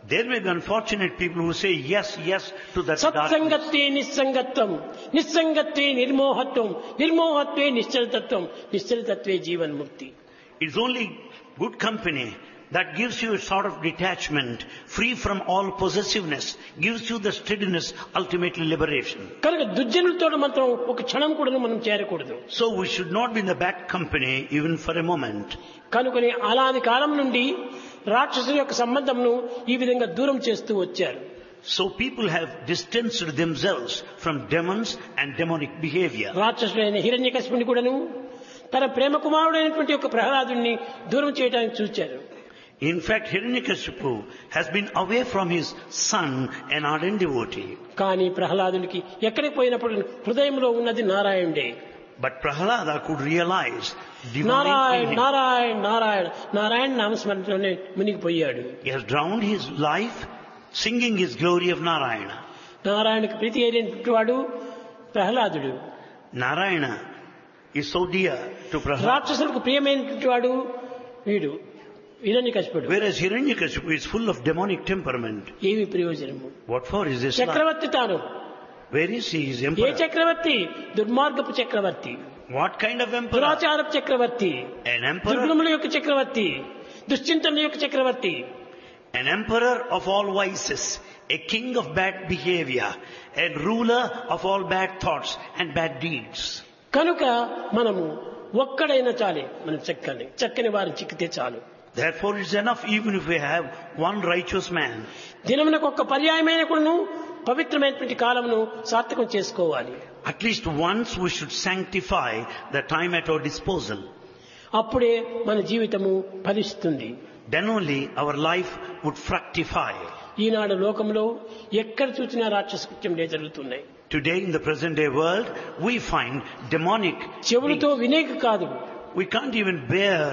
There may be unfortunate people who say yes, yes to that darkness. సత్సంగత్వే నిస్సంగత్వం, నిస్సంగత్వే నిర్మోహత్వం, నిర్మోహత్వే నిశ్చలతత్వం, నిశ్చలతత్వే జీవన్ముక్తి. It's only good company that gives you a sort of detachment, free from all possessiveness, gives you the steadiness, ultimately liberation. కనుక దుర్జనులతో మాత్రం ఒక క్షణం కూడా మనం చేరకూడదు. So we should not be in the bad company even for a moment. కనుకనే అలాది కాలం నుండి రాక్షసుల యొక్క సంబంధంను ఈ విధంగా దూరం చేస్తూ వచ్చారు. So people have distanced themselves from demons and demonic behavior. రాక్షసుడైన హిరణ్యకశిపుని కూడాను తన ప్రేమ కుమారుడైనటువంటి యొక్క ప్రహ్లాదుని దూరం చేయడానికి చూచారు. In fact, Hiranyakashipu has been away from his son, an ardent devotee. కానీ ప్రహ్లాదునికి ఎక్కడికి పోయినప్పుడు హృదయంలో ఉన్నది నారాయణుడే. But Prahlada could realize divine Narayana in him. Narayana Narayana Narayana నామస్మరణలోనే మునిగిపోయాడు. He has drowned his life singing his glory of Narayana. నారాయణకు ప్రీతి అయినటువంటి వాడు ప్రహ్లాదుడు. Narayana is so dear to Prahlada. రాక్షసులకు ప్రియమైనటువంటి వాడు వీడు హిరణ్యకశిపుడు. Whereas Hiranyakashipu is full of demonic temperament. ఏమి ప్రయోజనము? What for is this life? చక్రవర్తి తాను. Where is he? He is A emperor. చక్రవర్తి? దుర్మార్గపు చక్రవర్తి, What kind of emperor? దురాచారపు Chakravarthi, An emperor. దుర్గుణముల యొక్క చక్రవర్తి, దుశ్చింతనల యొక్క చక్రవర్తి. An emperor of all vices, a king of bad behavior, a ruler of all bad thoughts and bad deeds. కనుక మనము ఒక్కడైనా చాలే, మనం చక్కని వారిని చిక్కితే చాలు. Therefore it's enough even if we have one righteous man. దినమునకు ఒక్క పర్యాయమైన కూడాను పవిత్రమైనటువంటి కాలమును సార్థకం చేసుకోవాలి. At least once we should sanctify the time at our disposal. అప్పుడే మన జీవితము ఫలిస్తుంది. Then only our life would fructify. ఈనాడు లోకంలో ఎక్కడ చూసినా రాక్షస కృత్యములే జరుగుతున్నాయి. Today in the present day world we find demonic. చెవులతో వినేక కాదు, We can't even bear.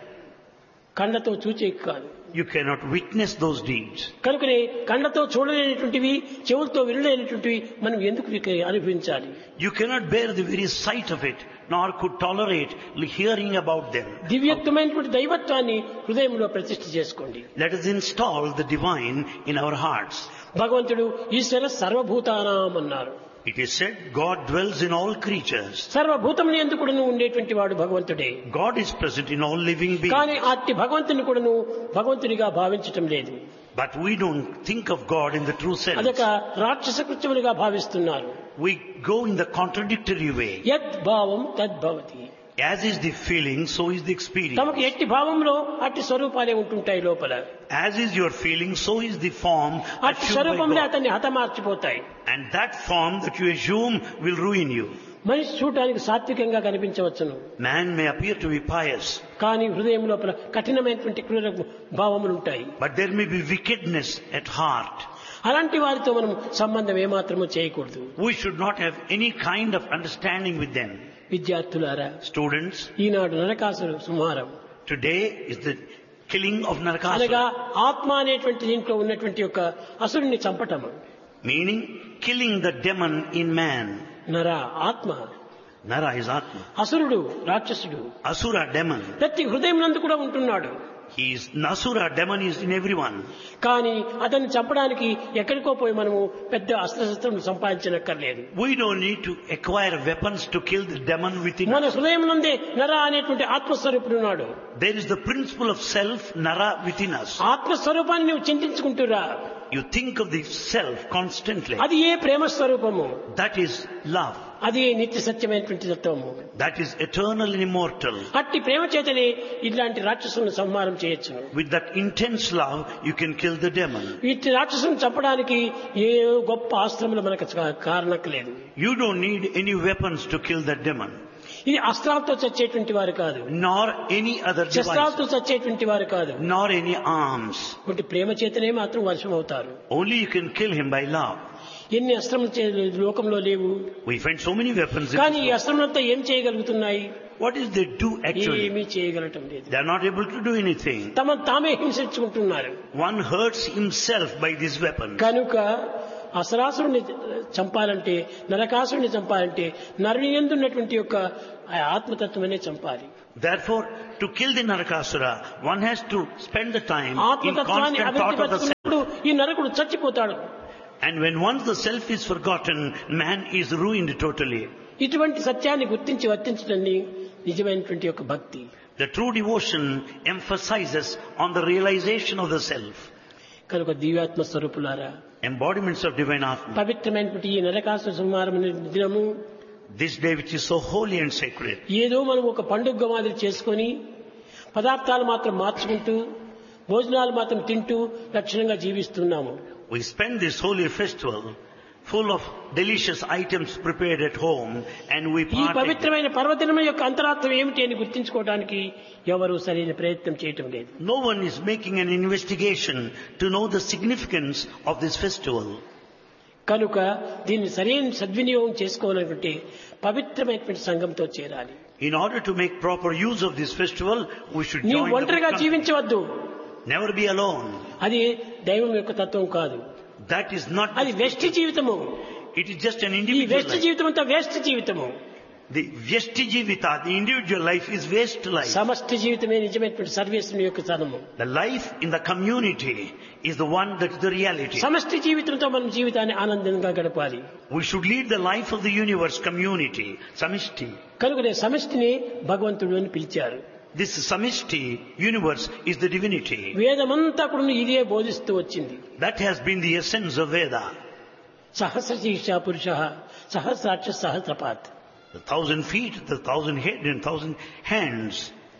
కళ్ళతో చూచేకి కాదు. You cannot witness those deeds. కనుకనే కళ్ళతో చూడలేనటువంటివి, చెవులతో వినలేనటువంటివి మనం ఎందుకు అనుభవించాలి? You cannot bear the very sight of it, nor could tolerate hearing about them. దివ్యత్వమైనటువంటి దైవత్వాన్ని హృదయంలో ప్రతిష్ఠ చేసుకోండి. Let us install the divine in our hearts. భగవంతుడు ఈశ్వర సర్వభూతానాం అన్నారు. It is said God dwells in all creatures. సర్వభూతములు ఎందుకు కూడాను ఉండేటువంటి వాడు భగవంతుడే. God is present in all living beings. కానీ అట్టి భగవంతుని కూడాను భగవంతునిగా భావించటం లేదు. But we don't think of God in the true sense. అదొక రాక్షస కృత్యములుగా భావిస్తున్నారు. We go in the contradictory way. యద్ భావం తద్భవతి. As is the feeling, so is the experience. తమకు ఎట్టి భావంలో అట్టి స్వరూపాలే ఉంటుంటాయి లోపల. As is your feeling, so is the form అట్టి assumed by స్వరూపంలో God. అతన్ని హతమార్చిపోతాయి. And that form that you assume will ruin you. మనిషి చూడటానికి సాత్వికంగా కనిపించవచ్చును, Man may appear to be pious, కానీ హృదయం లోపల కఠినమైనటువంటి క్రూర భావములు ఉంటాయి. but there may be wickedness at heart. అలాంటి వారితో మనం సంబంధం ఏమాత్రము చేయకూడదు. We should not have any kind of understanding with them. విద్యార్థులారా, Students, ఈనాడు నరకాసుర సంహారం today is the killing of అనగా Narakasura, ఆత్మ అనేటువంటి దీంట్లో ఉన్నటువంటి యొక్క అసురుని చంపటము. meaning killing the demon in man. నర ఆత్మ, Nara is Atma. అసురుడు రాక్షసుడు Asura, demon. ప్రతి హృదయం నందు కూడా ఉంటున్నాడు. He is Nasura, demon is in everyone. కానీ అతన్ని చంపడానికి ఎక్కడికో పోయి మనము పెద్ద అస్త్రశస్త్రం సంపాదించనక్కర్లేదు. We don't need to acquire weapons to kill the demon within మన us. హృదయం నందే నర అనేటువంటి ఆత్మస్వరూపుడు ఉన్నాడు. There is the principle of self, Nara, within us. ఆత్మస్వరూపాన్ని నువ్వు చింతించుకుంటురా. You think of the self constantly. అది ఏ ప్రేమ స్వరూపము, That is love. అది నిత్య సత్యమైనటువంటి తత్వము. That is eternal and immortal. అట్టి ప్రేమ చేతనే ఇలాంటి రాక్షసులను సంహారం చేయొచ్చును. With that intense love, you can kill the demon. ఇట్టి రాక్షసులను చంపడానికి ఏ గొప్ప ఆస్త్రములు మనకు కారణక్కలేదు. You don't need any weapons to kill that demon. ఇది అస్త్రాలతో చచ్చేటువంటి వారు కాదు, Nor any other శస్త్రాలతో device. చచ్చేటువంటి వారు కాదు. Nor any arms. ఒకటి ప్రేమ చేతనే మాత్రం వర్షం అవుతారు. Only you can kill him by love. ఎన్ని అస్త్రములు లోకంలో లేవు, We find so many weapons. In కానీ ఈ this world. అస్త్రములంతా ఏం చేయగలుగుతున్నాయి? What is they do actually? ఏమీ చేయగలటం లేదు. They are not able to do anything. తామే హింసించుకుంటున్నారు. One hurts himself by this weapon. కనుక అసరాసురుని చంపాలంటే, నరకాసురుని చంపాలంటే నరుని యందు ఉన్నటువంటి యొక్క ఆత్మతత్వమనే చంపాలి. Therefore, to kill the Narakasura, one has to spend the time in ఆత్మతత్వాన్ని constant thought of the self. అభివృద్ధిపరుచుకున్నప్పుడు ఈ నరకుడు చచ్చిపోతాడు. And when once the self is forgotten, man is ruined totally. ఇటువంటి సత్యాన్ని గుర్తించి వర్తించడాన్ని నిజమైనటువంటి యొక్క భక్తి. The true devotion emphasizes on the realization of the self. కనుక దివ్యాత్మ స్వరూపులారా, Embodiments of divine Atma. పవిత్రమైనటువంటి ఈ నరకాసుర సంహారం దినము, This day which is so holy and sacred. ఏదో మనం ఒక పండుగ మాదిరి చేసుకొని పదార్థాలు మాత్రం మార్చుకుంటూ భోజనాలు మాత్రం తింటూ లక్షణంగా జీవిస్తున్నాము. We spend this holy festival full of delicious items prepared at home and we ఈ partake. పవిత్రమైన పర్వదినం యొక్క అంతరార్థం ఏమిటి అని గుర్తించుకోవడానికి ఎవరు సరైన ప్రయత్నం చేయటం లేదు. No one is making an investigation to know the significance of this festival. కనుక దీన్ని సరైన సద్వినియోగం చేసుకోవాలనుకుంటే పవిత్రమైనటువంటి సంఘంతో చేరాలి. In order to make proper use of this festival, we should నీవు join the ఒంటరిగా company. జీవించవద్దు. Never be alone. అది దైవం యొక్క తత్వం కాదు. That is not. అది వెస్ట్ జీవితము. It is just an ఈ individual వెస్ట్ life. జీవితం అంతా వేస్ట్ జీవితము. The Vyasti Jivita, the individual life, is waste life. సమష్టి జీవితమే నిజమైనటువంటి సర్వేశ్వరుని యొక్క ధనము. The life in the community is the one that is the reality. సమష్టి జీవితంతో మనం జీవితాన్ని ఆనందంగా గడపాలి. We should lead the life of the universe community, Samishti. కనుకనే సమష్టిని భగవంతుడు అని పిలిచారు. This Samishti universe is the divinity. వేదమంతా కూడా ఇదే బోధిస్తూ వచ్చింది. That has been the essence of Veda. సహస్ర శీర్ష పురుష సహస్రాక్ష సహస్రపాత్. The 1,000 feet, the 1,000 head and 1,000 hands.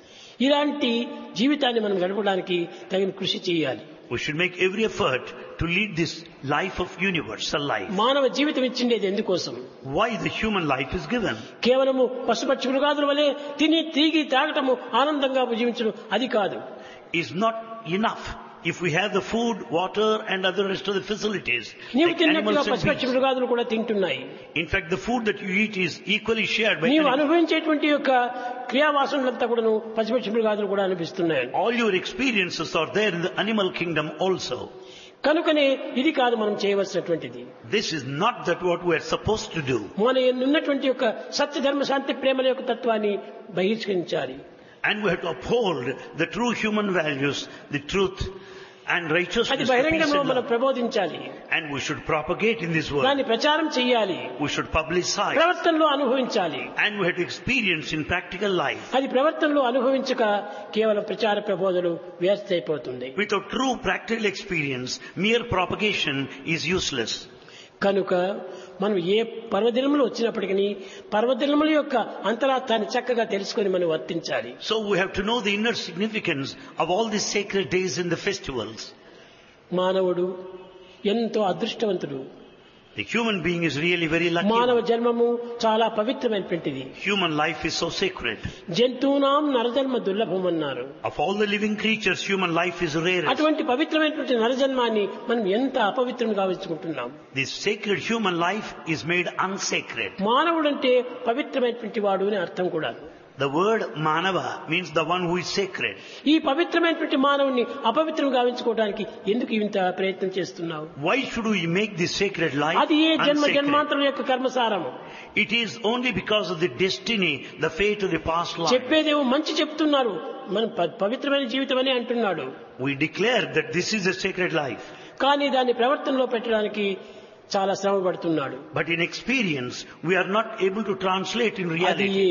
ఇలాంటి జీవితాన్ని మనం గడపడానికి తగిన కృషి చేయాలి. We should make every effort to lead this life of universal life. మానవ జీవితం ఇచ్చిండేది ఎందుకోసం? Why the human life is given? కేవలము పశుపక్షి మృగాదుల వలె తిని తిరిగి తాగటము ఆనందంగా జీవించడం అది కాదు. Is not enough if we have the food, water and other rest of the facilities. నీవు Like తిన్నట్టుగా animals and పశుపక్షి beasts. మృగాదులు కూడా తింటున్నాయి. In fact, the food that you eat is equally shared by నీవు animals. అనుభవించేటువంటి యొక్క క్రియావాసనలంతా కూడాను పశుపక్షి మృగాదులు కూడా అనిపిస్తున్నాయి. All your experiences are there in the animal kingdom also. కనుకనే ఇది కాదు మనం చేయవలసినటువంటిది. This is not that what we are supposed to do. మన ఉన్నటువంటి యొక్క సత్య ధర్మ శాంతి ప్రేమల యొక్క తత్వాన్ని బహిష్కరించాలి. And we have to uphold the true human values, the truth and అది righteousness, the peace బహిరంగంలో and మనం love. ప్రబోధించాలి. And we should propagate in this world. దాన్ని ప్రచారం చేయాలి. We should publicize. ప్రవర్తనలో అనుభవించాలి. And we have to experience in practical life. అది ప్రవర్తనలో అనుభవించక కేవలం ప్రచార ప్రబోధలు వ్యర్థ అయిపోతుంది. Without true practical experience, mere propagation is useless. కనుక మనం ఏ పర్వదినములు వచ్చినప్పటికీ పర్వదినముల యొక్క అంతరార్థాన్ని చక్కగా తెలుసుకొని మనం వర్తించాలి. So we have to know the inner significance of all these sacred days and the festivals. మానవుడు ఎంతో అదృష్టవంతుడు. The human being is really very మానవ lucky. జన్మము చాలా పవిత్రమైనటువంటిది. Human life is so sacred. జంతువునాం నరజన్మ దుర్లభం అన్నారు. Of all the living creatures, human life is rarest. అటువంటి పవిత్రమైనటువంటి నరజన్మాన్ని మనం ఎంత అపవిత్రంగా భావించుకుంటున్నాం. This sacred human life is made unsacred. మానవుడంటే పవిత్రమైనటువంటి వాడు అని అర్థం కూడా. The word Manava means the one who is sacred. ఈ పవిత్రమైనటువంటి మానవుని అపవిత్రం గావించుకోవడానికి ఎందుకు ఇంత ప్రయత్నం చేస్తున్నావు? Why should we make this sacred life అది ఏ జన్మ unsacred? జన్మాంతరం యొక్క కర్మసారము. It is only because of the destiny, the fate of the past life. చెప్పేదేమో మంచి చెప్తున్నారు, మన పవిత్రమైన జీవితం అని అంటున్నాడు. We declare that this is a sacred life. కానీ దాన్ని ప్రవర్తనలో పెట్టడానికి చాలా శ్రమ పడుతున్నాడు. But in experience, we are not able to translate in అది reality.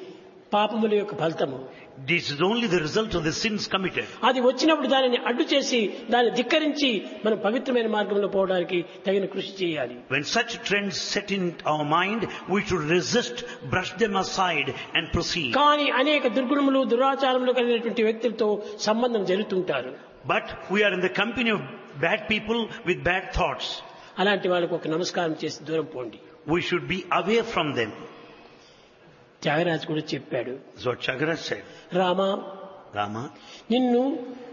పాపముల యొక్క ఫలితము. This is only the result of the sins committed. అది వచ్చినప్పుడు దానిని అడ్డు చేసి దాన్ని ధిక్కరించి మనం పవిత్రమైన మార్గంలో పోవడానికి తగిన కృషి చేయాలి. When such trends set in our mind, we should resist, brush them aside and proceed. కానీ అనేక దుర్గుణములు దురాచారములు కలిగినటువంటి వ్యక్తులతో సంబంధం జరుగుతుంటారు. But we are in the company of bad people with bad thoughts. అలాంటి వాళ్ళకు ఒక నమస్కారం చేసి దూరం పోండి. We should be away from them. Tyagaraju కూడా చెప్పాడు, That's what Chagraj said. Rama, Rama, నిన్ను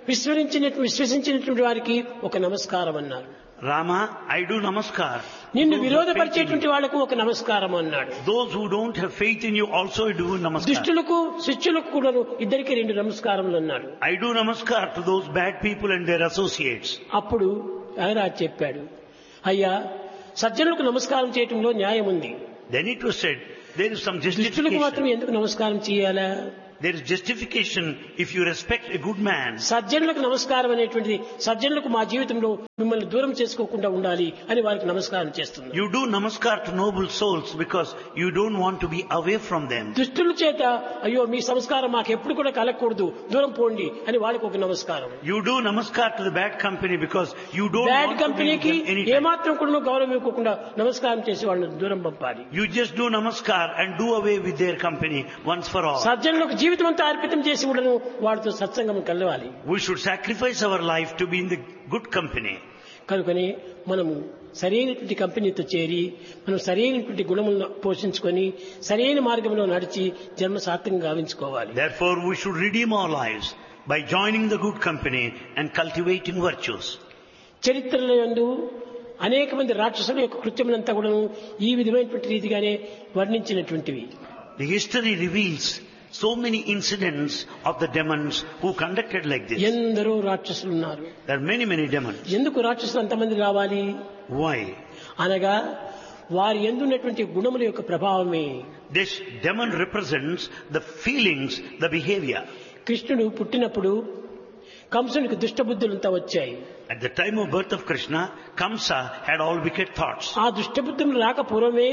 విశ్వసించినటువంటి వారికి ఒక నమస్కారం అన్నారు. Rama, I do namaskar. నిన్ను Those who have faith in విరోధపరిచేటువంటి you. వాళ్ళకు ఒక నమస్కారం అన్నాడు. Those who don't have faith in you also do namaskar. దుష్టులకు శిష్యులకు కూడా ఇద్దరికి 2 నమస్కారములు అన్నాడు. I do namaskar to those bad people and their associates. అప్పుడు త్యాగరాజు చెప్పాడు, అయ్యా సజ్జనులకు నమస్కారం చేయటంలో న్యాయం ఉంది, Then it was said, there is some దుష్టులకు మాత్రం justification. ఎందుకు నమస్కారం చేయాలా? There is justification if you respect a good man. సజ్జనులకు నమస్కారం అనేటువంటిది సజ్జనులకు మా జీవితంలో మిమ్మల్ని దూరం చేసుకోకుండా ఉండాలి అని వారికి నమస్కారం చేస్తున్నారు. You do namaskar to noble souls because you don't want to be away from them. దుష్టుల చేత అయ్యో మీ సంస్కారం మాకు ఎప్పుడు కూడా కలగకూడదు, దూరం పోండి అని వాళ్ళకి ఒక నమస్కారం. You do namaskar to the bad company because you don't bad want to be with కంపెనీకి them anytime. ఏమాత్రం కూడా గౌరవం ఇవ్వకుండా నమస్కారం చేసి వాళ్ళని దూరం పంపాలి. You just do namaskar and do away with their company once for all. సజ్జనులకు జీవితం అంతా అర్పితం చేసి ఉండను వాడితో సత్సంగం కలవాలి. We should sacrifice our life to be in the good company. కనుకనే మనము సరైనటువంటి కంపెనీతో చేరి మనం సరైనటువంటి గుణములను పోషించుకొని సరైన మార్గంలో నడిచి జన్మ సార్థకంగా గావించుకోవాలి. Therefore, we should redeem our lives by joining the good company and cultivating virtues. చరిత్రలో యందు అనేక మంది రాక్షసుల యొక్క కృత్యములంతా కూడా ఈ విధమైనటువంటి రీతిగానే వర్ణించినటువంటివి. The history reveals so many incidents of the demons who conducted like this. ఎందరో రాక్షసులు ఉన్నారు. There are many demons. ఎందుకు రాక్షసులు అంతమంది రావాలి? Why? అనగా వారి ఎందున్నటువంటి గుణముల యొక్క ప్రభావమే. This demon represents the feelings, the behavior. కృష్ణుడు పుట్టినప్పుడు కంసునికి దుష్టబుద్ధులంతా వచ్చాయి. At the time of birth of Krishna, Kamsa had all wicked thoughts. ఆ దుష్టబుద్ధులు రాక పూర్వమే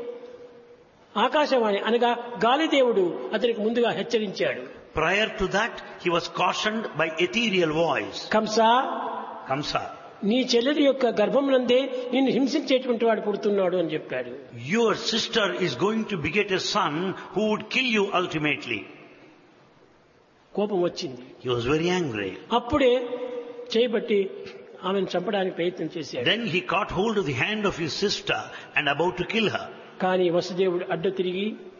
ఆకాశవాణి అనగా గాలిదేవుడు అతనికి ముందుగా హెచ్చరించాడు. Prior to that, he was cautioned by ethereal voice. Kamsa, నీ చెల్లెలి యొక్క గర్భమునందే నిన్ను హింసించేటువంటి వాడు పుడుతున్నాడు అని చెప్పాడు. your sister is going to beget a son who would kill you ultimately. కోపం వచ్చింది. He was very angry. అప్పుడే చేయబట్టి ఆమెను చంపడానికి ప్రయత్నం చేశాడు. Then he caught hold of the hand of his sister and about to kill her. కానీ వసుదేవుడు అడ్డు తిరిగి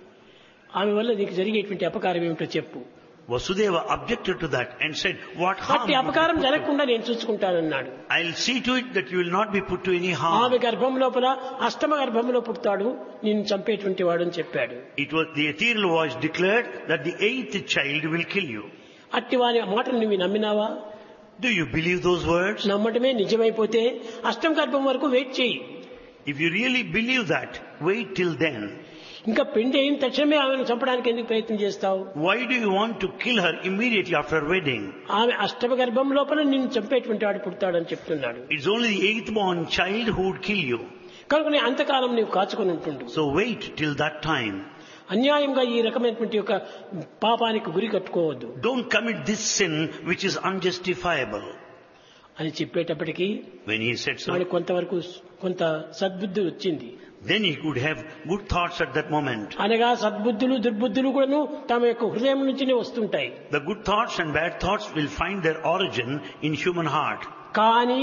ఆమె వల్ల నీకు జరిగేటువంటి అపకారం ఏమిటో చెప్పు. Vasudeva objected to that and said, what harm? అట్టి అపకారం జరగకుండా నేను చూసుకుంటానన్నాడు. I'll see to it that you will not be put to any harm. ఆమె గర్భం లోపల అష్టమ గర్భంలో పుడతాడు, నిన్ను చంపేటువంటి వాడు అని చెప్పాడు. It was the ethereal voice declared that the 8th child will kill you. అట్టి వారి మాటలు నువ్వు నమ్మినావా? Do you believe those words? నమ్మటమే నిజమైపోతే అష్టమ గర్భం వరకు వెయిట్ చేయి. If you really believe that, wait till then. ఇంకా పెళ్లి అయిన తక్షణమే ఆమెను చంపడానికి ఎందుకు ప్రయత్నం చేస్తావు? Why do you want to kill her immediately after wedding? ఆమె అష్టమ గర్భం లోపల నిన్ను చంపేటువంటి వాడు పుడతాడని చెప్తున్నాడు. It's only the 8th born child who would kill you. కనుక నీ అంతకాలం నీవు కాచుకొని ఉంటుండు. So wait till that time. అన్యాయంగా ఈ రకమైనటువంటి యొక్క పాపానికి గురి కట్టుకోవద్దు. Don't commit this sin which is unjustifiable. అని చెప్పేటప్పటికీ When he said so, వాడికి కొంతవరకు కొంత సద్బుద్ధి వచ్చింది. then he could have good thoughts at that moment. అనగా సద్బుద్ధులు దుర్బుద్ధులు కూడాను తమ యొక్క హృదయం నుంచినే వస్తుంటాయి. The good thoughts and bad thoughts will find their origin in human heart. కానీ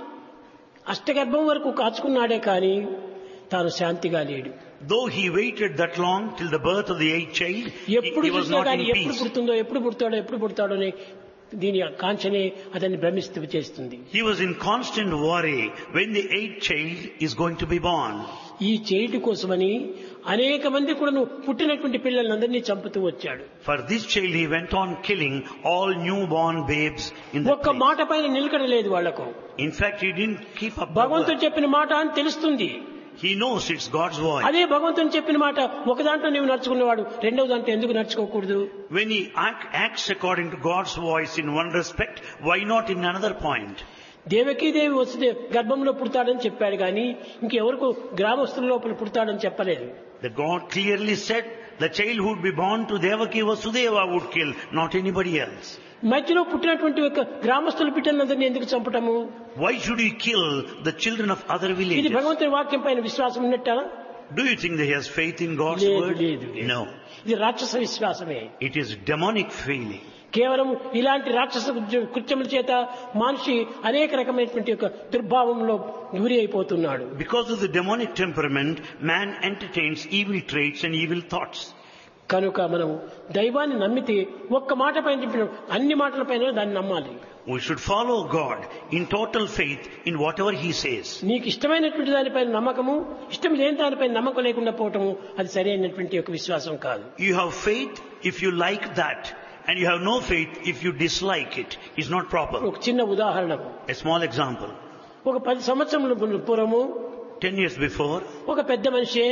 అష్టగర్భం వరకు కాచుకున్నాడే కానీ తాను శాంతిగా లేడు. Though he waited that long till the birth of the 8th child, ఎప్పుడు he was చూసినా not కానీ in ఎప్పుడు peace. పుడుతుందో ఎప్పుడు పుడతాడో అని దీని కాంక్షనే అతన్ని భ్రమిస్తూ చేస్తుంది. He was in constant worry when the 8th child is going to be born. ఈ చేయుటి కోసమని అనేక మంది కూడా పుట్టినటువంటి పిల్లలందరినీ చంపుతూ వచ్చాడు. For this child he went on killing all newborn babes in the ఒక్క మాట పైన నిలకడలేదు వాళ్లకు. In fact, he didn't keep up. భగవంతుడు చెప్పిన మాట అని తెలుస్తుంది. He knows it's God's voice. అదే భగవంతుని చెప్పిన మాట ఒక దాంట్లో నీవు నడుచుకున్నవాడు రెండవ దాంట్లో ఎందుకు నడుచుకోకూడదు? When he acts according to God's voice in one respect, why not in another point? Devaki Devi వస్తే గర్భంలో పుడతాడని చెప్పాడు కానీ ఇంకెవరకు గ్రామస్తుల లోపల పుడతాడని చెప్పలేదు. The God clearly said the child who would be born to Devaki Vasudeva would kill, not anybody else. మధ్యలో పుట్టినటువంటి యొక్క గ్రామస్తుల బిడ్డలందరినీ ఎందుకు చంపటము? Why should he kill the children of other ఇది villages? భగవంతుని వాక్యం పైన విశ్వాసం ఉన్నట్టా? Do you think that he has faith in God's word? No. ఇది రాక్షస విశ్వాసమే. It is demonic feeling. కేవలం ఇలాంటి రాక్షస కృత్యముల చేత మనిషి అనేక రకమైనటువంటి యొక్క దుర్భావంలో గురి అయిపోతున్నాడు. Because of the demonic temperament, man entertains evil traits and evil thoughts. కనుక మనం దైవాన్ని నమ్మితే ఒక్క మాట పైన చెప్పిన అన్ని మాటల పైన దాన్ని నమ్మాలి. We should follow God in total faith in whatever he says. నీకు ఇష్టమైనటువంటి దానిపైన నమ్మకము, ఇష్టం లేని దానిపైన నమ్మకం లేకుండా పోవటము అది సరైనటువంటి యొక్క విశ్వాసం కాదు. You have faith if you like that, and you have no faith if you dislike it. It's not proper. ఒక చిన్న ఉదాహరణ, A small example. ఒక 10 సంవత్సరముల పూర్వము 10 years before, ఒక పెద్ద మనిషి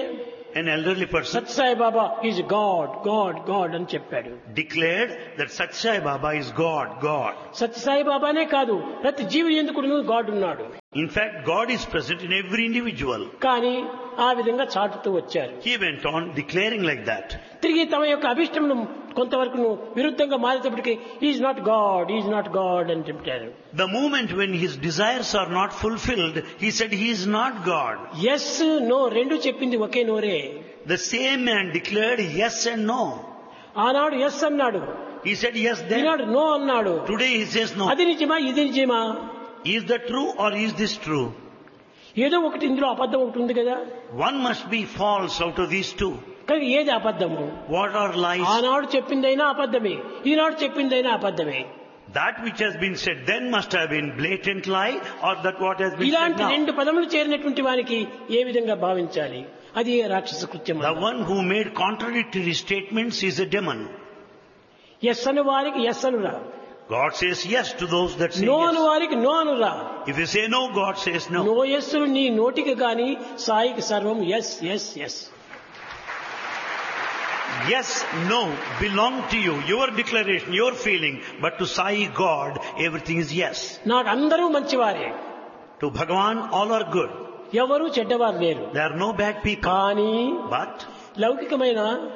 an elderly person, Sathya Sai Baba is God God God అని చెప్పాడు. declared that Sat Sai Baba is God, God. Sathya Sai బాబానే కాదు, ప్రతి జీవి ఎందుకు గాడ్ ఉన్నాడు. In fact, God is present in every individual. కానీ ఆ విధంగా చాటుతూ వచ్చారు. He went on declaring like that. తిరిగి తమ యొక్క అభిష్టమును కొంతవరకు విరుద్ధంగా మారేటప్పటికీ is not God, is not God అని చెప్పారు. The moment when his desires are not fulfilled, he said he is not God. Yes no రెండు చెప్పింది ఒకే నోరే. The same man declared yes and no. ఆనాడు ఎస్ అన్నాడు, He said yes then. Eenadu no అన్నాడు. Today he says no. అది నిజమా ఇది నిజమా? Is that true or is this true? ఏదో ఒకటి ఇందులో అబద్ధం ఒకటి ఉంది కదా. One must be false out of these two. కానీ ఏది అబద్ధము? What are lies? ఆనాడు చెప్పిందైనా అబద్ధమే, ఈనాడు చెప్పిందైనా అబద్ధమే. That which has been said then must have been blatant lie, or that what has been said ఇలాంటి now. రెండు పదములు చేరినటువంటి వారికి ఏ విధంగా భావించాలి? అది రాక్షస కృత్యం. The one who made contradictory statements is a demon. Yes అను వారికి yes అనురా, God says yes to those that say no Anu yes. వారికి no అనురా. If you say no, God says no. No ఎస్సులు నీ నోటికి గాని సాయికి సర్వం yes yes yes. Yes, no belong to you, your declaration, your feeling, but to Sai God, everything is yes. నాకు అందరూ మంచివారే, To Bhagavan, all are good. ఎవరు చెడ్డవారు లేరు. There are no bad people. కానీ But లౌకికమైన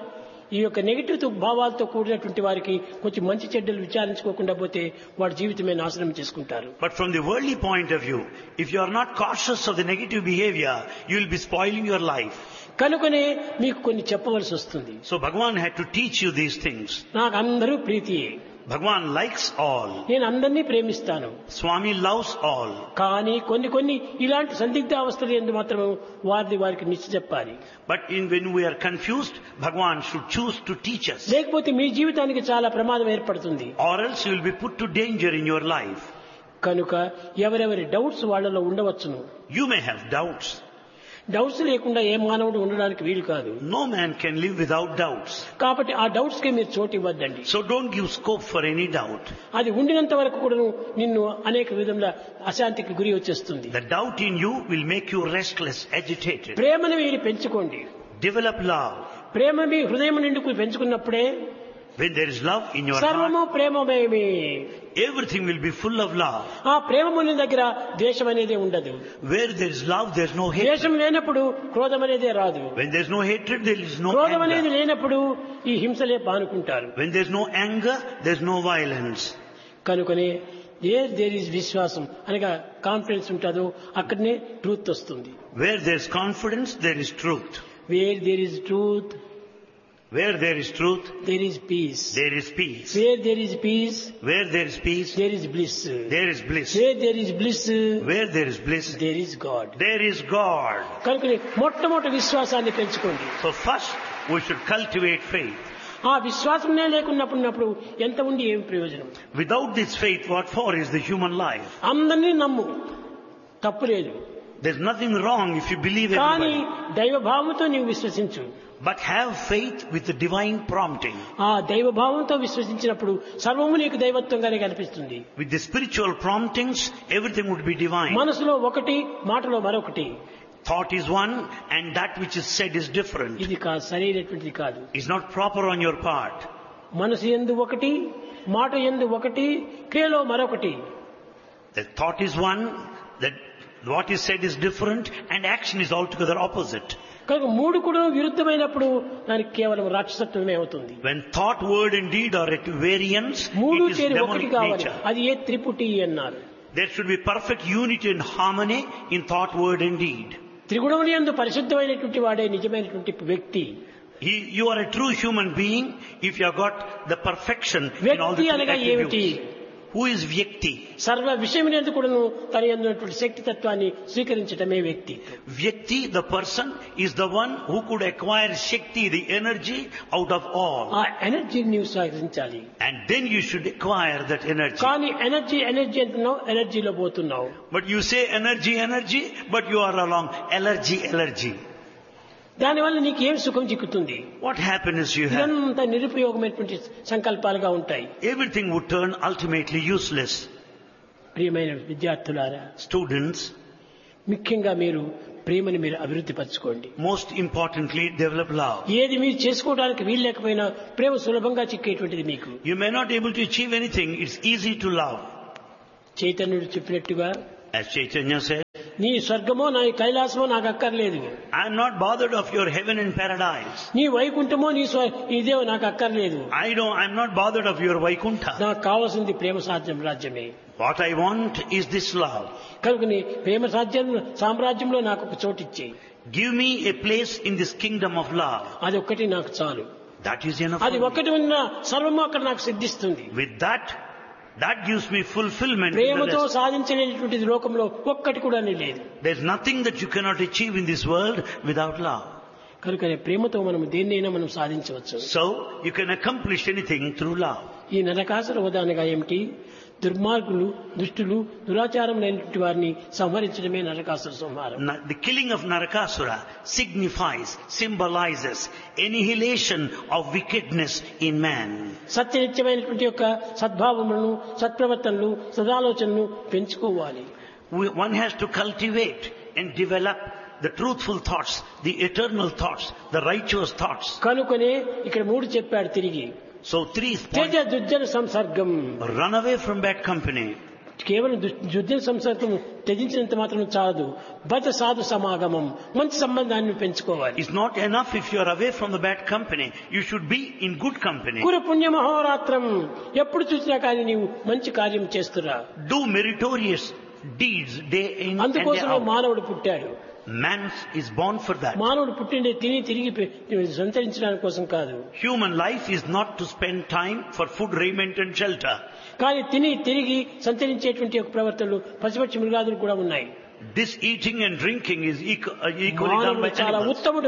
ఈ యొక్క నెగిటివ్ భావాలతో కూడినటువంటి వారికి కొంచెం మంచి చెడ్డలు విచారించుకోకుండా పోతే వాడి జీవితమే నాశనం చేసుకుంటారు. from the worldly point of view, if you are not cautious of the negative behavior, you will be spoiling your life. కనుకనే మీకు కొన్ని చెప్పవలసి వస్తుంది. So Bhagavan had to teach you these things. నాకు అందరూ ప్రీతియే, Bhagavan likes all. నేను అందరినీ ప్రేమిస్తాను. Swami loves all. కానీ కొన్ని ఇలాంటి సందిగ్ధ అవస్థలు ఎందు మాత్రం వారికి నిశ్చ చెప్పాలి. But when we are confused, Bhagavan should choose to teach us. లేకపోతే మీ జీవితానికి చాలా ప్రమాదం ఏర్పడుతుంది. Or else you will be put to danger in your life. కనుక ఎవరెవరి డౌట్స్ వాళ్ళలో ఉండవచ్చును. You may have doubts. Doubts లేకుండా ఏ మానవుడు ఉండడానికి వీలు కాదు. No man can live without doubts. కాబట్టి ఆ డౌట్స్ కి మీరు చోటు ఇవ్వద్దండి. So don't give scope for any doubt. అది ఉండినంత వరకు కూడా నిన్ను అనేక విధంగా అశాంతికి గురి వచ్చేస్తుంది. The doubt in you will make you restless, agitated. ప్రేమను మీరు పెంచుకోండి. Develop love. ప్రేమ మీ హృదయం నిండుకు పెంచుకున్నప్పుడే When there is love in your సర్వము heart, ప్రేమమేమి. everything will be full of love. ఆ ప్రేమ ఉన్న దగ్గర ద్వేషం అనేది ఉండదు. Where there is love, there is no hatred. ద్వేషం లేనప్పుడు క్రోధం అనేదే రాదు. When there is no hatred, there is no క్రోధం అనేది anger. లేనప్పుడు ఈ హింసలే పానుకుంటారు. When there is no anger, there is no violence. కనుకనే దేర్ ఈజ్ విశ్వాసం అనగా కాన్ఫిడెన్స్ ఉంటుందో అక్కడనే ట్రూత్ వస్తుంది. Where there is confidence, there is truth. Wear there is truth, Where there is truth, there is piece. there is peace. Wear there is piece, Where there is peace, there is bliss. there is bliss. Wear there is bliss, Where there is bliss, there is God. there is God. కనుకనే మొట్టమొదటి విశ్వాసాన్ని పెంచుకోండి. So first, we should cultivate faith. ఆ విశ్వాసమే లేకున్నప్పుడు ఎంత ఉండి ఏం ప్రయోజనం? Without this faith, what for is the human life? అందరినీ నమ్ము, తప్పు లేదు. There's nothing wrong if you believe కానీ everybody. దైవభావంతో నీవు విశ్వసించు. But have faith with the divine prompting. ఆ దైవభావంతో విశ్వసించినప్పుడు సర్వము నీకు దైవత్వంగానే కనిపిస్తుంది. With the spiritual promptings, everything would be divine. మనసులో ఒకటి, మాటలో మరొకటి. Thought is one and that which is said is different. ఇది సరైనటువంటిది కాదు. It's not proper on your part. మనసు యందు ఒకటి, మాట యందు ఒకటి, క్రియలో మరొకటి. The thought is one, that what is said is different and action is altogether opposite. కనుక మూడు కూడా విరుద్ధమైనప్పుడు దానికి కేవలం రాక్షసత్వమే అవుతుంది. When thought, word and deed are at variance, మూడు it is చేరి ఒకటి demonic కావాలి. nature. అది ఏ త్రిపుటి అన్నారు. There should be perfect unity and harmony in thought, word and deed. త్రిగుణముల యందు పరిశుద్ధమైనటువంటి వాడే నిజమైనటువంటి వ్యక్తి. You are a true human being if you have got the perfection in all the వ్యక్తి three అనగా ఏమిటి? attributes. Who is Vyakti? సర్వ విషయమునందు కూడాను తన యందున్నటువంటి శక్తి తత్వాన్ని స్వీకరించటమే వ్యక్తి. Vyakti, the person, is the one who could acquire Shakti, the energy, out of all. ఆ ఎనర్జీని నీవు స్వీకరించాలి. And then you should acquire that energy. కానీ ఎనర్జీ అంటున్నావు, ఎనర్జీలో పోతున్నావు. But you say energy, but you are along allergy. దానివల్ల నీకు ఏం సుఖం చిక్కుతుంది? What happiness you have? ఇదంతా నిరుపయోగమైనటువంటి సంకల్పాలుగా ఉంటాయి. Everything would turn ultimately useless. ప్రియమైన విద్యార్థులారా, Students, ముఖ్యంగా మీరు ప్రేమని మీరు అభివృద్ధి పరచుకోండి. Most importantly, develop love. ఏది మీరు చేసుకోవడానికి వీలు లేకపోయినా ప్రేమ సులభంగా చిక్కేటువంటిది మీకు. You may not be able to achieve anything. It's easy to love. చైతన్యుడు చెప్పినట్టుగా, As Chaitanya said, నీ స్వర్గమో నా కైలాసమో నాకు అక్కర్లేదు, I am not bothered of your heaven and paradise. నీ వైకుంఠమో నీ ఇదే నాకు అక్కర్లేదు, I'm not bothered of your Vaikuntha. నాకు కావాల్సింది ప్రేమ రాజ్యమే. What I want is this love. కనుకని ప్రేమ సామ్రాజ్యంలో నాకు ఒక చోటు ఇచ్చేయి. Give me a place in this kingdom of love. అది ఒక్కటి నాకు చాలు. That is enough. అది ఒక్కటి ఉన్న సర్వము అక్కడ నాకు సిద్ధిస్తుంది. With that gives me fulfillment. ప్రేమతో సాధించలేనటువంటిది లోకంలో ఒక్కటి కూడా లేదు. There's nothing that you cannot achieve in this world without love. కనుకనే ప్రేమతో మనం దేన్నైనా మనం సాధించవచ్చు. So you can accomplish anything through love. ఈ నరకాసుర వధానగా ఏమిటి? దుర్మార్గులు, దుష్టులు, దురాచారం లేనటువంటి వారిని సంహరించడమే నరకాసుర సంహారం. The killing of Narakasura symbolizes annihilation of wickedness in man. సత్యనిత్యమైనటువంటి యొక్క సద్భావములను, సత్ప్రవర్తనలు, సదాలోచనలు పెంచుకోవాలి. One has to cultivate and develop the truthful thoughts, the eternal thoughts, the righteous thoughts. కనుకనే ఇక్కడ 3 చెప్పాడు తిరిగి. So 3 Teja దుర్జన సంసర్గం. Run away from bad company. కేవలం దుర్జన సంసర్గం త్యజించినంత మాత్రం చాలదు. బత సాధు సమాగమం, మంచి సంబంధాన్ని పెంచుకోవాలి. It's not enough if you are away from the bad company. You should be in good company. కురు పుణ్య మహోరాత్రం, ఎప్పుడు చూసినా కానీ నీవు మంచి కార్యం చేస్తురా. Do meritorious deeds day in and day అందుకోసమే out. మానవుడు పుట్టాడు. Man is born for that. మానవుడు పుట్టిండే తిరిగి సంతరించడానికి కోసం కాదు. Human life is not to spend time for food, raiment and shelter. కానీ తిరిగి సంతరించేటువంటి ఒక ప్రవర్తనలు పశుపక్షి మృగాదులు కూడా ఉన్నాయి. This eating and drinking is equally done by చాలా animals. ఉత్తముడు,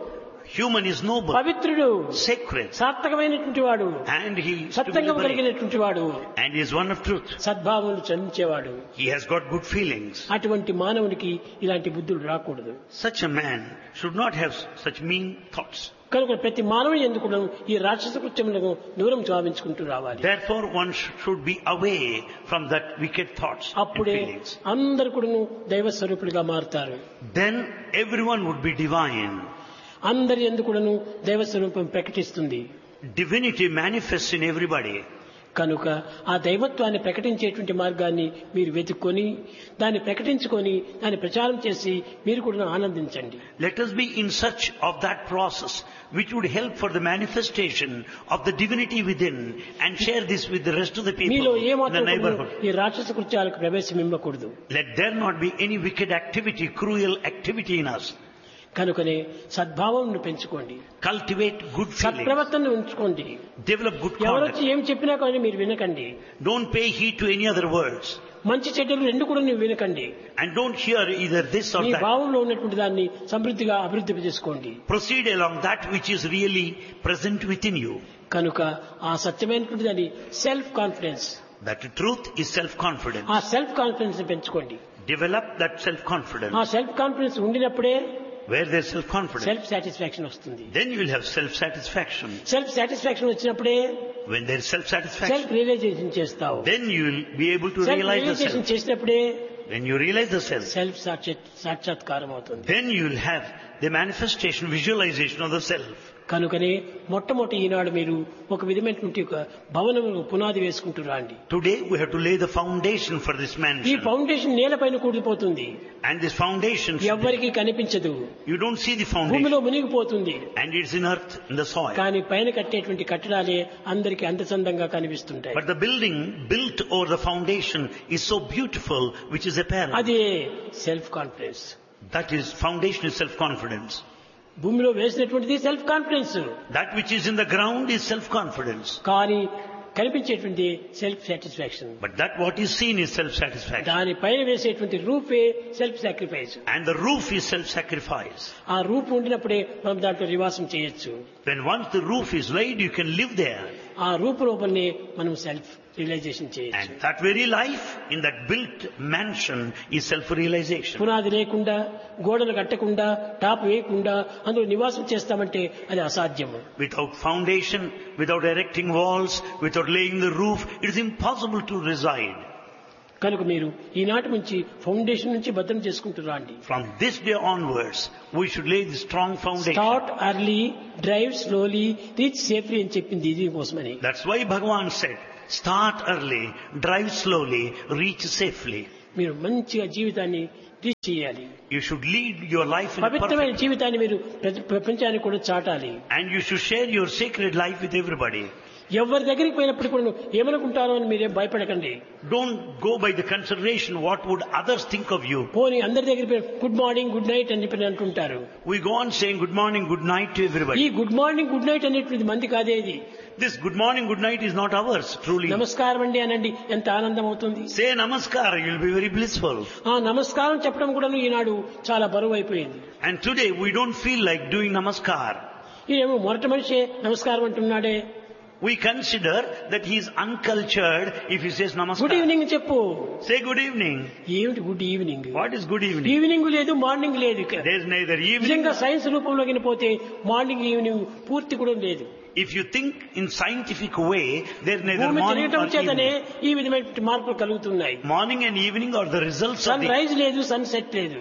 Human is noble, పవిత్రుడు, sacred, సార్థకమైనటువంటి వాడు, and he is to be సత్యంగా liberated. కలిగినటువంటి వాడు, And he is one of truth. సద్భావములు చలించేవాడు. He has got good feelings. అటువంటి మానవునికి ఇలాంటి బుద్ధులు రాకూడదు. Such a man should not have such mean thoughts. కనుక ప్రతి మానవుని ఎందుకు ఈ రాక్షస కృత్యములను దూరం చావించుకుంటూ రావాలి. Therefore one should be away from that wicked thoughts and అప్పుడే feelings. అందరు కూడా దైవ స్వరూపులుగా మారుతారు. Then everyone would be divine. అందరి ఎందుకు దైవ స్వరూపం ప్రకటిస్తుంది. Divinity manifests in everybody. కనుక ఆ దైవత్వాన్ని ప్రకటించేటువంటి మార్గాన్ని మీరు వెతుక్కొని దాన్ని ప్రకటించుకొని దాన్ని ప్రచారం చేసి మీరు కూడా ఆనందించండి. Let us be in search of that process which would help for the manifestation of the divinity within and share this with the rest of the people మీలో in the ఏమాత్రం neighborhood. ఈ రాక్షస కృత్యాలకు ప్రవేశం ఇవ్వకూడదు. Let there not be any wicked activity, cruel activity in us. కనుకనే సద్భావం పెంచుకోండి. Cultivate good feelings. సత్ప్రవర్తనను ఉంచుకోండి. Develop good ఎవరొచ్చి conduct. ఏం చెప్పినా కానీ మీరు వినకండి. Don't pay heed to any other words. మంచి చెడ్డలు రెండు కూడా ನೀವು వినకండి. And don't hear either this or me that. భావంలో ఉన్నటువంటి దాన్ని సమృద్ధిగా అభివృద్ధి చేసుకోండి. Proceed along that which is really present within you. కనుక ఆ సత్యమైనటువంటి దాన్ని self confidence, That truth is self-confidence. ఆ సెల్ఫ్ కాన్ఫిడెన్స్ పెంచుకోండి. Develop that self-confidence. ఆ సెల్ఫ్ కాన్ఫిడెన్స్ ఉండినప్పుడే Where there is self-confidence, self satisfaction వస్తుంది. then you will have self-satisfaction. Self satisfaction వచ్చినప్పుడే When there is self self-satisfaction, realisation చేస్తావు. then you will be able to self realize the realisation self. చేసినప్పుడే When you realize the self, self సాక్షాత్కారం అవుతుంది. then you will have the manifestation, visualization of the self. కనుకనే మొట్టమొదటి ఈనాడు మీరు ఒక విధమైనటువంటి ఒక భవనము పునాది వేసుకుంటూ రాండి. Today we have to lay the foundation for this ఈ mansion. ఫౌండేషన్ నేలపైన కూలిపోతుంది. And this foundation, ఎవ్వరికీ కనిపించదు. you don't see the foundation. భూమిలో మునిగిపోతుంది. And it's in earth, in the soil. కానీ పైన కట్టేటువంటి కట్టడాలే అందరికీ అందచందంగా కనిపిస్తుంటాయి. But the building built over the foundation is so beautiful, which is apparent. అదే self confidence. That is, foundation is self-confidence. భూమిలో వేసినటువంటిది self confidence. That which is in the ground is self-confidence. కానీ కనిపించేటువంటి self satisfaction. But that what is seen is self-satisfaction. దానిపైన వేసేటువంటి RuPay self sacrifice. And the roof is self-sacrifice. ఆ రూపు ఉండినప్పుడే మనం దాంట్లో నివాసం చేయొచ్చు. When once the roof is laid, you can live there. ఆ రూపు లోపలనే మనం సెల్ఫ్ రియలైజేషన్ చేయొచ్చు. And that very life in that built mansion is self-realization. పునాది లేకుండా, గోడలు కట్టకుండా, టాప్ వేయకుండా అందులో నివాసం చేస్తామంటే అది అసాధ్యము. Without foundation, without erecting walls, without laying the roof, it is impossible to reside. కనుక మీరు ఈనాటి నుంచి ఫౌండేషన్ నుంచి భద్రం చేసుకుంటూ రండి. From this day onwards, we should lay the strong foundation. Start early, drive slowly, reach safely అని చెప్పింది ఇది కోసమని. That's why Bhagavan said, start early, drive slowly, reach safely. మీరు మంచిగా జీవితాన్ని రీచ్ చేయాలి. You should lead your life in a పవిత్రమైన perfect, జీవితాన్ని మీరు ప్రపంచానికి కూడా చాటాలి. and you should share your sacred life with everybody. ఎవరి దగ్గరికి పోయినప్పుడు కూడా ఏమనుకుంటారో అని మీరేం భయపడకండి. Don't go by the consideration what would others think of you. పోనీ అందరి దగ్గర గుడ్ మార్నింగ్ గుడ్ నైట్ అని చెప్పి అంటుంటారు. We go on saying good morning, good night to ఈ everybody. Good morning good night అనేటువంటిది మంది కాదే. ఇది This good morning, good night is not ours, truly. నమస్కారం అండి అనండి, ఎంత ఆనందం అవుతుంది. Say namaskar, you'll be very blissful. ఆ నమస్కారం చెప్పడం కూడా ఈనాడు చాలా బరువు అయిపోయింది. And today we don't feel like doing namaskar. ఈయనేమో మొరటి మనిషే నమస్కారం అంటున్నాడే. We consider that he is uncultured if he says good namaskar. Evening చెప్పు. Say good evening. ఏమిటి good evening? What is good evening? Evening లేదు, మార్నింగ్ లేదు. There is neither evening. నిజంగా science రూపంలోకి పోతే మార్నింగ్ ఈవినింగ్ పూర్తి కూడా లేదు. If you think in scientific way, there is neither భూమి morning తిరగటం or చేతనే evening. ఈ విధమైన మార్పులు కలుగుతున్నాయి. Morning and evening are the results of sun the, rise లేదు, సన్ సెట్ లేదు.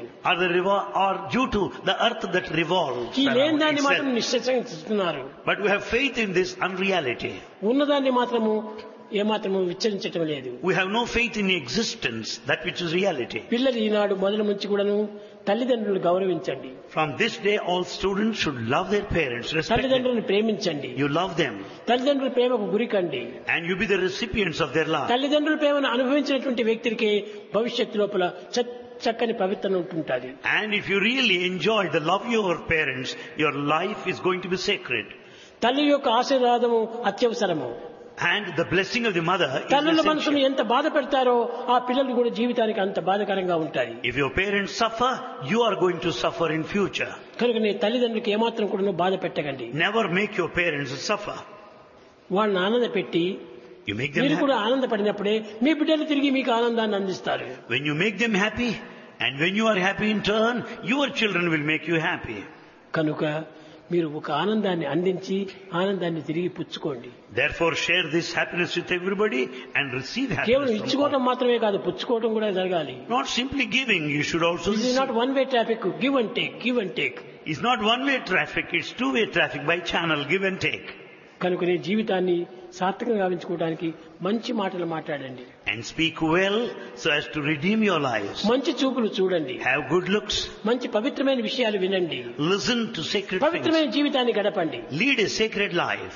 are due to the earth that revolves ఈ లేని around దాన్ని మాత్రం itself. నిశ్చయిస్తున్నారు. But we have faith in this unreality. ఉన్నదాన్ని మాత్రము ఏమాత్రము విచ్చరించటం లేదు. We have no faith in existence, that which is reality. పిల్లలు ఈనాడు మొదలు నుంచి కూడాను తల్లిదండ్రులు గౌరవించండి. From this day, all students should love their parents, respect them. తల్లిదండ్రులను ప్రేమించండి. You love them, తల్లిదండ్రుల ప్రేమకు గురికండి. and you be the recipients of their love. తల్లిదండ్రుల ప్రేమను అనుభవించినటువంటి వ్యక్తికి భవిష్యత్తు లోపల చక్కని పవిత్రత ఉంటుంటుంది. And if you really enjoy the love of your parents, your life is going to be sacred. తల్లి యొక్క ఆశీర్వాదము అత్యవసరము. And the blessing of the mother is తల్లుల మనసును essential. ఎంత బాధ పెడతారో ఆ పిల్లలు కూడా జీవితానికి అంత బాధకరంగా ఉంటాయి. If your parents suffer, you are going to suffer in future. కనుక నీ తల్లిదండ్రులకు ఏమాత్రం కూడా బాధ పెట్టకండి. Never make your parents suffer. వాళ్ళని ఆనంద పెట్టి You make them మీరు కూడా happy. ఆనందపడినప్పుడే మీ బిడ్డలు తిరిగి మీకు ఆనందాన్ని అందిస్తారు. When you make them happy, and when you are happy in turn, your children will make you happy. కనుక మీరు ఒక ఆనందాన్ని అందించి ఆనందాన్ని తిరిగి పుచ్చుకోండి. Therefore, share this happiness with everybody and receive కేవలం happiness from ఇచ్చుకోవడం all. మాత్రమే కాదు, పుచ్చుకోవడం కూడా జరగాలి. Not simply giving, you should also this is receive. Not one way traffic. Give and take, give and take. It's not one-way traffic, it's two-way traffic by channel, give and take. కనుక నీ జీవితాన్ని సార్థకంగా గావించుకోవడానికి మంచి మాటలు మాట్లాడండి. And speak well so as to redeem your lives. మంచి చూపులు చూడండి. Have good looks. మంచి పవిత్రమైన విషయాలు వినండి. Listen to sacred things. పవిత్రమైన జీవితాన్ని గడపండి. Lead a sacred life.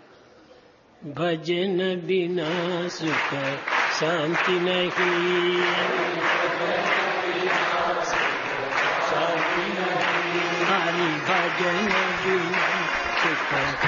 భజన బినా సుఖ శాంతి నహీ, హరి భజన బినా సుఖ